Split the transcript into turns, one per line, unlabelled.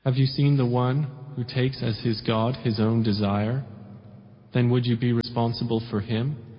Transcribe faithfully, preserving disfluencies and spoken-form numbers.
Have you seen the one who takes as his God his own desire? Then would you be responsible for him?